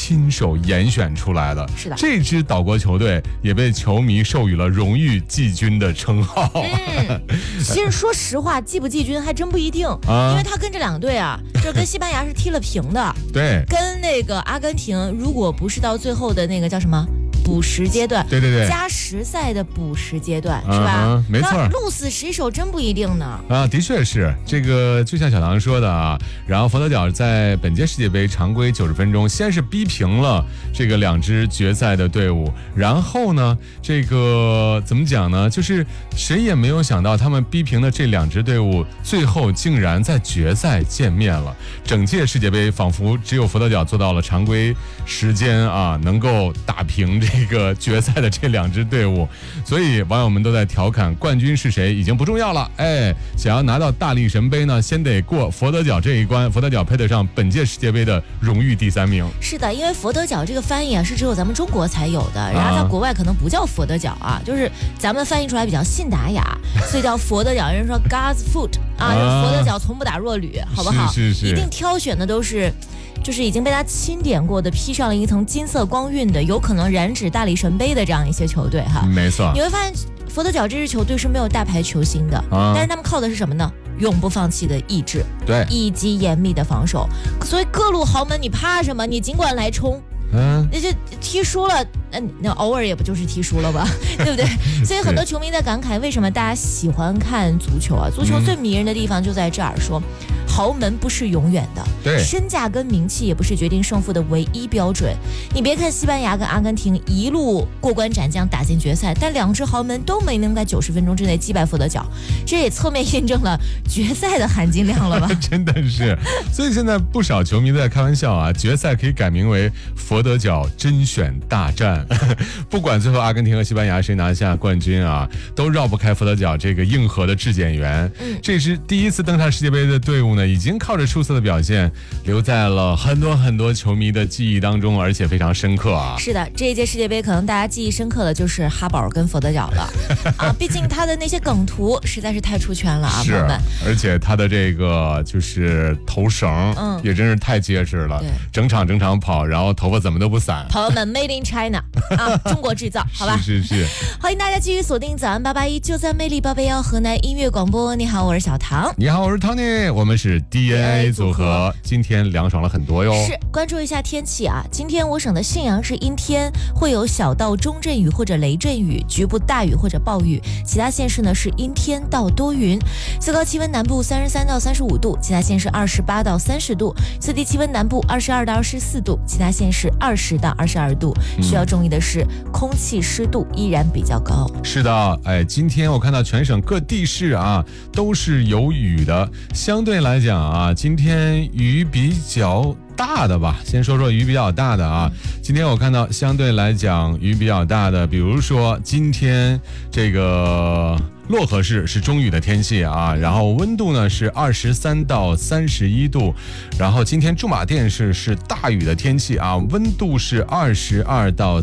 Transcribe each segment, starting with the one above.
亲手严选出来的。 是的， 这支岛国球队也被球迷授予了荣誉季军的称号。 其实说实话，季不季军还真不一定，因为他跟这两个队啊，就是跟西班牙是踢了平的。 对， 跟那个阿根廷，如果不是到最后的那个叫什么补时阶段， 对对对， 加时赛的补时阶段，是吧？ 没错， 鹿死谁手真不一定呢。 啊，的确是这个，就像小唐说的啊。然后佛得角在本届世界杯常规90分钟，先是逼平了这个2支决赛的队伍，然后呢，这个怎么讲呢？就是谁也没有想到，他们逼平的这2支队伍，最后竟然在决赛见面了。整届世界杯仿佛只有佛得角做到了常规时间啊，能够打平这个决赛的这2支队伍，所以网友们都在调侃冠军是谁已经不重要了。想要拿到大力神杯呢，先得过佛得角这一关，佛得角配得上本届世界杯的荣誉第3名。 是的，因为佛得角这个翻译啊是只有咱们中国才有的，然后在国外可能不叫佛得角啊，就是咱们翻译出来比较信达雅，所以叫佛得角。人说 God's foot 啊，佛得角从不打弱旅，好不好？ 是一定挑选的都是。就是已经被他钦点过的，披上了一层金色光晕的，有可能染指大力神杯的这样一些球队哈。 没错， 你会发现佛得角这支球队是没有大牌球星的，但是他们靠的是什么呢？永不放弃的意志， 对， 以及严密的防守。所以各路豪门，你怕什么？你尽管来冲。那就踢输了，那偶尔也不就是踢输了吧，对不对？所以很多球迷在感慨，为什么大家喜欢看足球啊？足球最迷人的地方就在这儿，说豪门不是永远的， 对， 身价跟名气也不是决定胜负的唯一标准。你别看西班牙跟阿根廷一路过关斩将打进决赛，但2支豪门都没能在90分钟之内击败佛得角，这也侧面印证了决赛的含金量了吧？ 真的是，所以现在不少球迷都在开玩笑啊，决赛可以改名为佛得角甄选大战。不管最后阿根廷和西班牙谁拿下冠军啊，都绕不开佛得角这个硬核的质检员。这支第一次登上世界杯的队伍呢，已经靠着出色的表现留在了很多球迷的记忆当中，而且非常深刻啊。 是的，这一届世界杯可能大家记忆深刻的就是哈宝跟佛得角了啊，毕竟他的那些梗图实在是太出圈了啊，朋友们。 而且他的这个就是头绳，也真是太结实了，整场跑，然后头发怎么都不散。 朋友们 ，Made in China 啊，中国制造，好吧？ 是。 欢迎大家继续锁定早安881，就在魅力881河南音乐广播。你好，我是小唐。 你好，我是 Tony。我们是 DNA 组合。今天凉爽了很多哟。 是，关注一下天气啊。今天我省的信阳是阴天，会有小到中阵雨或者雷阵雨，局部大雨或者暴雨。其他县市呢是阴天到多云。最高气温南部33到35度，其他县市28到30度。最低气温南部22到24度，其他县市20到22度。需要注意的是，空气湿度依然比较高。 是的，今天我看到全省各地市啊都是有雨的，相对来讲啊，今天雨比较大的吧，先说说雨比较大的啊。今天我看到相对来讲雨比较大的，比如说今天这个漯河市是中雨的天气啊，然后温度呢是23到31度，然后今天驻马店市是大雨的天气啊，温度是22到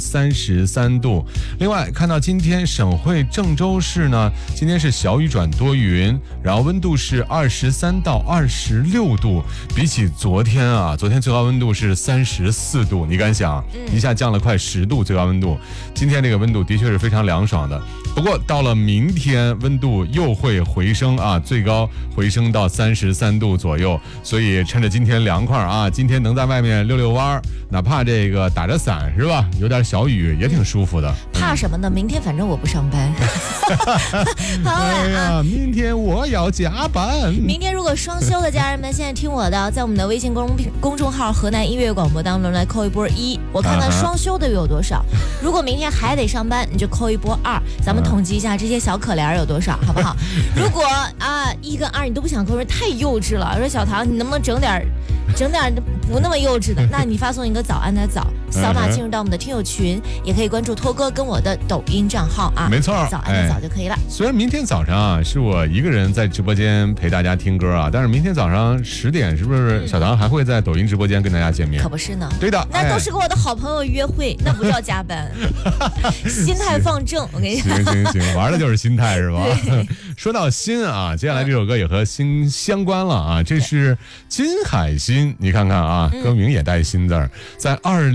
33度。另外看到今天省会郑州市呢，今天是小雨转多云，然后温度是23到26度，比起昨天啊，昨天最高温度是34度，你敢想，一下降了快10度最高温度。今天这个温度的确是非常凉爽的，不过到了明天温度又会回升啊，最高回升到33度左右，所以趁着今天凉快啊，今天能在外面溜溜弯，哪怕这个打着伞是吧，有点小雨也挺舒服的。 怕什么呢？明天反正我不上班。 哎呀，明天我要加班。 明天如果双休的家人们，现在听我的，在我们的微信公众号河南音乐广播当中来扣一波1，我看看双休的有多少。如果明天还得上班，你就扣一波2，咱们统计一下这些小可怜有多少，好不好？如果啊1跟2你都不想扣，太幼稚了。说小唐，你能不能整点不那么幼稚的？那你发送一个早安的早，扫码进入到我们的听友群，也可以关注托哥跟我的抖音账号啊， 没错， 早安的早就可以了。 虽然明天早上啊是我一个人在直播间陪大家听歌啊，但是明天早上10点是不是小唐还会在抖音直播间跟大家见面？ 可不是呢。 对的， 那都是跟我的好朋友约会，那不叫加班。心态放正，我跟你讲。 行，玩的就是心态是吧？说到心啊，接下来这首歌也和心相关了啊，这是金海心，你看看啊，歌名也带心字儿，在